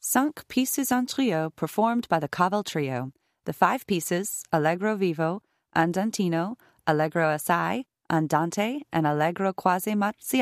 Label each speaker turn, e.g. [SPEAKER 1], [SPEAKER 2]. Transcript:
[SPEAKER 1] 5 pieces en trio performed by the Cavell Trio. The 5 pieces, Allegro vivo, andantino, Allegro assai, andante, and Allegro quasi marziale,